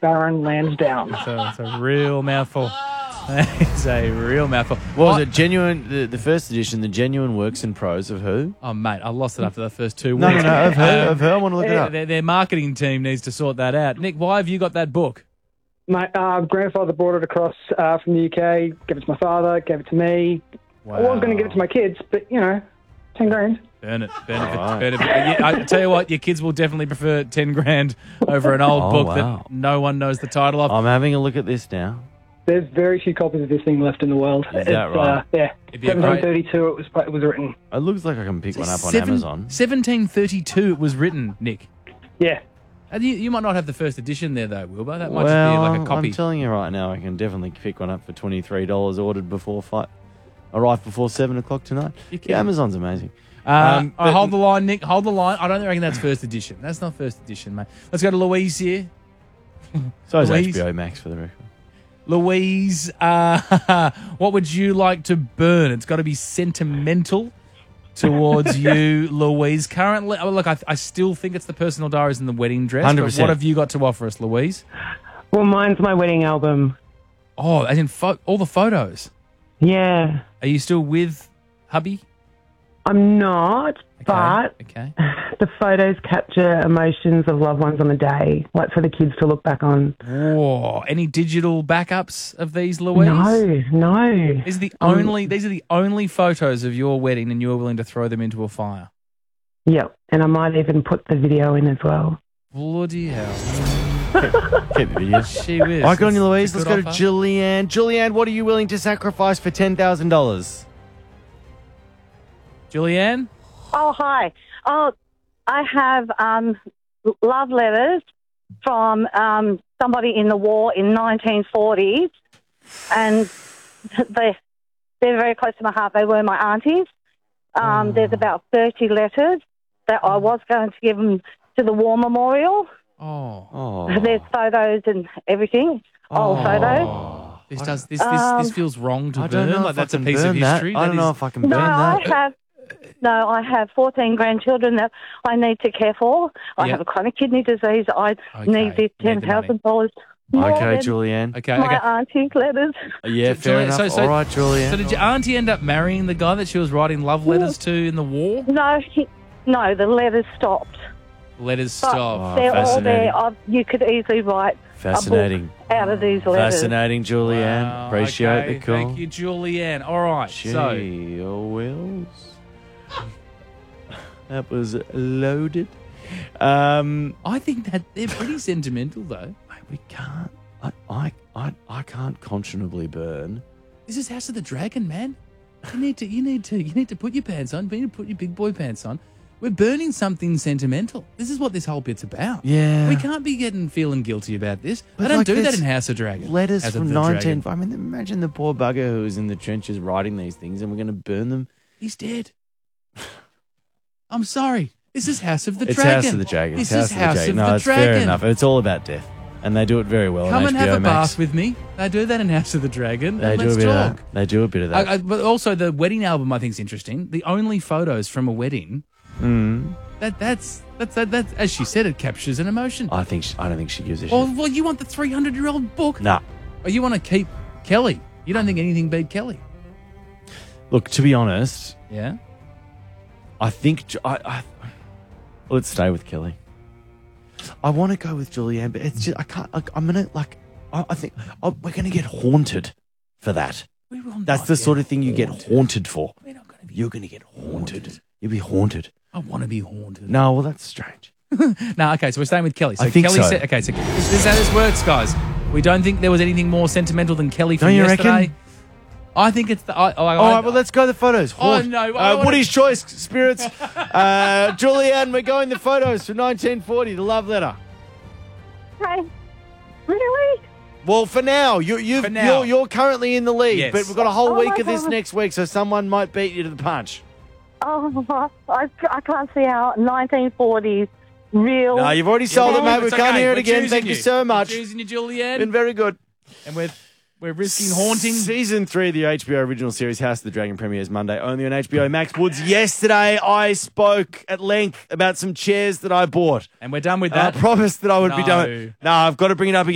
Baron Lansdowne. It's a real mouthful. It's a real mouthful. What was it? Genuine, the first edition, the genuine works and pros of who? Oh, mate, I lost it after the first 2 No, weeks. of her. I want to look it up. Their marketing team needs to sort that out. Nick, why have you got that book? My grandfather brought it across from the UK, gave it to my father, gave it to me. Wow. I was going to give it to my kids, but, you know, 10 grand. Burn it. I tell you what, your kids will definitely prefer 10 grand over an old book that no one knows the title of. I'm having a look at this now. There's very few copies of this thing left in the world. Is that right? Yeah. It'd be a great- 1732 it was written. It looks like I can pick one up on Amazon. 1732 it was written, Nick. Yeah. And you might not have the first edition there, though, Wilbur. That might Well, just be like a copy. I'm telling you right now, I can definitely pick one up for $23 ordered before arrive before 7 o'clock tonight. Yeah, Amazon's amazing. Hold the line, Nick. Hold the line. I don't reckon that's first edition. That's not first edition, mate. Let's go to Louise here. So is Louise? HBO Max for the record. Louise, what would you like to burn? It's got to be sentimental towards you, Louise. Currently, look, I still think it's the personal diaries and the wedding dress. 100%. But what have you got to offer us, Louise? Well, mine's my wedding album. Oh, as in all the photos. Yeah. Are you still with hubby? I'm not, but the photos capture emotions of loved ones on the day, like for the kids to look back on. Whoa. Any digital backups of these, Louise? No. These are the only photos of your wedding, and you're willing to throw them into a fire. Yep, and I might even put the video in as well. Bloody hell. Keep the video. She whiz. All right, good on you, Louise. It's Let's a go good to offer. Julianne. Julianne, what are you willing to sacrifice for $10,000? Julianne? Oh, hi. Oh, I have love letters from somebody in the war in 1940s, and they're very close to my heart. They were my aunties. There's about 30 letters that I was going to give them to the war memorial. Oh. There's photos and everything, old photos. This feels wrong to I don't burn. know Like if that's I a can piece of burn that. history. I don't know if I can burn that. I have 14 grandchildren that I need to care for. I Yeah. have a chronic kidney disease. I need this $10,000. Okay, Julianne. Okay. My auntie's letters. Yeah, fair enough. All right, Julianne. So did your auntie end up marrying the guy that she was writing love letters to in the war? No, the letters stopped. Letters But stopped. they're all there. You could easily write Fascinating. a book out of these letters. Fascinating, Julianne. Wow, Appreciate okay. the call. Thank you, Julianne. All right. So Gee, Wills. That was loaded. I think that they're pretty sentimental, though. Mate, we can't. I can't conscionably burn. This is House of the Dragon, man. You need to put your pants on. You need to put your big boy pants on. We're burning something sentimental. This is what this whole bit's about. Yeah. We can't be feeling guilty about this. But They don't like do that this in House of Dragon. Letters House of from the 19... Dragon. I mean, imagine the poor bugger who was in the trenches writing these things and we're going to burn them. He's dead. I'm sorry. This is House of the It's Dragon. House of the Dragon. This It's is House of No, the it's Dragon. fair enough. It's all about death. And they do it very well Come on and HBO have a Max. bath with me. They do that in House of the Dragon. They do Let's a bit talk. of that. They do a bit of that. But also the wedding album I think is interesting. The only photos from a wedding. That's as she said, it captures an emotion. I don't think she gives a shit. Well, you want the 300-year-old book? Nah. Or you want to keep Kelly? You don't think anything beat Kelly? Look, to be honest, Yeah. I think let's stay with Kelly. I want to go with Julianne, but it's just I can't. I'm gonna I think we're gonna get haunted for that. We will That's not the get sort of thing you get haunted for. We're not going to be. You're gonna get haunted. You'll be haunted. I want to be haunted. No, well that's strange. No, okay, so we're staying with Kelly. So I think Kelly so. said, okay, so this is how this works, guys. We don't think there was anything more sentimental than Kelly from Don't you yesterday. reckon? I think it's the. All right, well let's go the photos. Oh, no, I wanna- Woody's choice, spirits. Julianne, we're going the photos from 1940, the love letter. Hey, really? Well, for now, you're currently in the lead, Yes. but we've got a whole Oh, week my of this God. next week, so someone might beat you to the punch. Oh, I can't see how 1940s real. No, you've already sold it, mate. We It's can't okay. hear it We're again. choosing Thank you so much. We're choosing you, Julianne. Been very good. And we're risking haunting. Season 3 of the HBO original series House of the Dragon premieres Monday only on HBO Max. Woods, yesterday I spoke at length about some chairs that I bought. And we're done with I that. promised that I would be No. done. No, I've got to bring it up again.